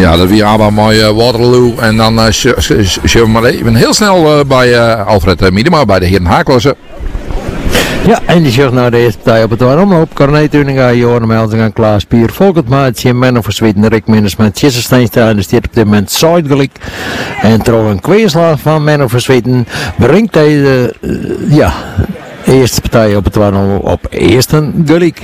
Ja, dat weer allemaal mooi Waterloo. En dan zullen we maar even heel snel bij Alfred Miedema bij de heren Haaklossen. Ja, en die zegt nou de eerste partij op het warmloop. Corné Tuninga, Johan Melding, Klaas Pier, Volkert Maatje, Menno Verswieten, Rick Minnesmet, Jesse Steinstein. Dus die op dit moment zuidelijk. En toch een kweerslag van Menno Verswieten brengt hij de eerste partij op het warmloop op eerste gelijk.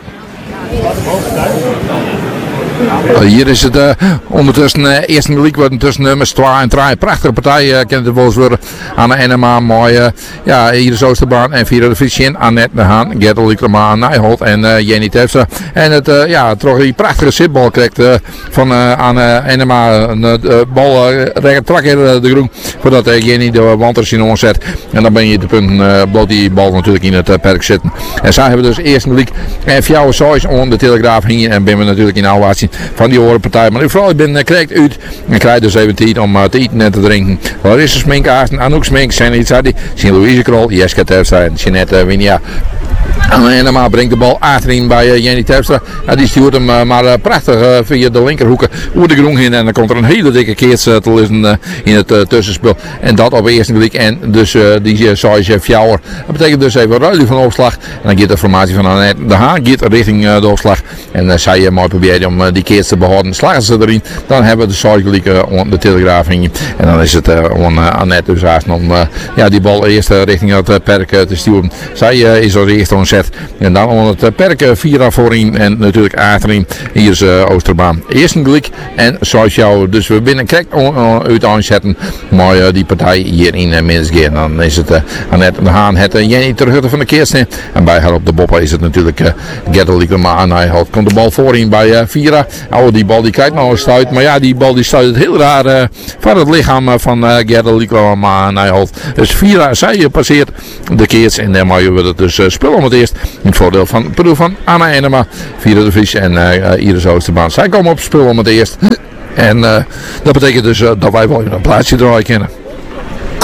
Hier is het ondertussen eerste gelijk worden tussen nummers 2 en 3. Prachtige partij kent het wel eens worden aan de NMA. Mooi, hier is Oosterbaan en via de Fischien, Annette de Haan, Gertel Liklema, Nijholt en Jenny Tefse. En het toch die prachtige zitbal krijgt van aan NMA. Een bal trak in de groen voordat Jenny de wanters in onzet. En dan ben je de punten, bloot die bal natuurlijk in het perk zitten. En zij hebben dus eerste gelijk en Fjouwe Sois on de Telegraaf hingen en ben we natuurlijk in aanwaarts van die horenpartij. Maar vooral ik ben krijgt uit en krijgt dus even tijd om te eten en te drinken. Larissa Sminkhaarten, Anouk Smink, Senit Sadi, Sint-Louise Krol, Jeske Terpstra en Jeanette Winia. En normaal brengt de bal achterin bij Jenny Terpstra. Ja, die stuurt hem maar prachtig via de linkerhoeken over de groen heen. En dan komt er een hele dikke keert te lezen in het tussenspel. En dat op eerste blik. En dus die Sois Fjouwer. Dat betekent dus even ruilie van opslag. En dan gaat de formatie van Annette de Haan gaat richting de opslag. En zij mooi probeert om die keert te behouden. Slagen ze erin. Dan hebben we de Sois de Telegraaf in. En dan is het Annette dus haast om die bal eerst richting het perk te sturen. Zij is als eerste onzet. En dan onder het perk 4 voorin en natuurlijk achterin. Hier is Oosterbaan. Eerst een gelijk en zoals jou. Dus we binnen kijk uit aanzetten. Mooi die partij hier in Minsk. Dan is het Annette de Haan, het Jenny terug van de Keersten. En bij haar op de boppen is het natuurlijk Gertel Liekema aan. Hij komt de bal voorin bij Vira. Die bal die kijkt nou een stuit. Maar ja, die bal die stuit het heel raar van het lichaam van Gertel Liekema aan. Dus Vira, zij passeert de Keers. En dan maken we het dus spul om het eerst. In het voordeel van Peru van Anna Enema, Vira de Vries en Iris Oosterbaan. Zij komen op spul om het eerst. En dat betekent dus dat wij wel een plaatsje draaien kennen.